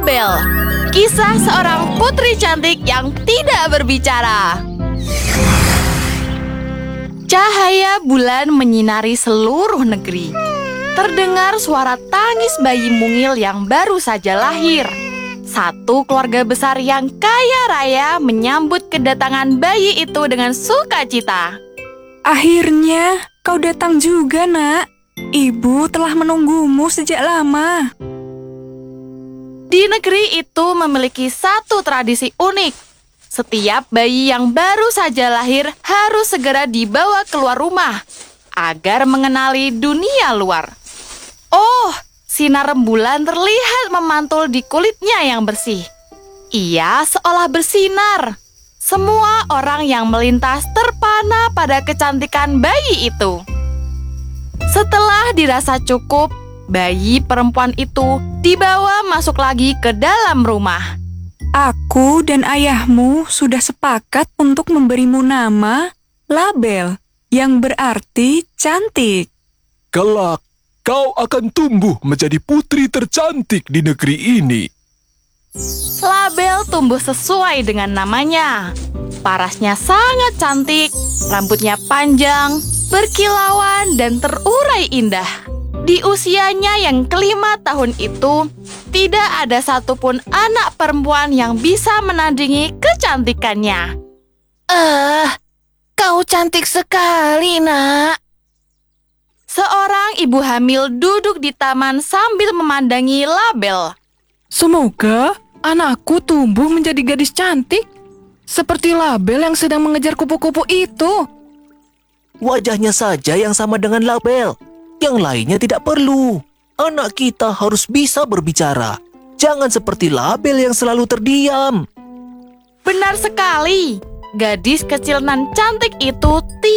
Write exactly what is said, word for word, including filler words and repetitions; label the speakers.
Speaker 1: Label, kisah seorang putri cantik yang tidak berbicara. Cahaya bulan menyinari seluruh negeri. Terdengar suara tangis bayi mungil yang baru saja lahir. Satu keluarga besar yang kaya raya menyambut kedatangan bayi itu dengan sukacita.
Speaker 2: Akhirnya kau datang juga, Nak. Ibu telah menunggumu sejak lama.
Speaker 1: Di negeri itu memiliki satu tradisi unik. Setiap bayi yang baru saja lahir harus segera dibawa keluar rumah agar mengenali dunia luar. Oh, sinar rembulan terlihat memantul di kulitnya yang bersih. Ia seolah bersinar. Semua orang yang melintas terpana pada kecantikan bayi itu. Setelah dirasa cukup, bayi perempuan itu dibawa masuk lagi ke dalam rumah.
Speaker 2: Aku dan ayahmu sudah sepakat untuk memberimu nama Label, yang berarti cantik.
Speaker 3: Kelak, kau akan tumbuh menjadi putri tercantik di negeri ini.
Speaker 1: Label tumbuh sesuai dengan namanya. Parasnya sangat cantik, rambutnya panjang, berkilauan, dan terurai indah. Di usianya yang kelima tahun itu, tidak ada satupun anak perempuan yang bisa menandingi kecantikannya. Eh, kau cantik sekali, Nak. Seorang ibu hamil duduk di taman sambil memandangi Label.
Speaker 4: Semoga anakku tumbuh menjadi gadis cantik, seperti Label yang sedang mengejar kupu-kupu itu.
Speaker 5: Wajahnya saja yang sama dengan Label. Yang lainnya tidak perlu. Anak kita harus bisa berbicara. Jangan seperti Label yang selalu terdiam.
Speaker 1: Benar sekali. Gadis kecil nan cantik itu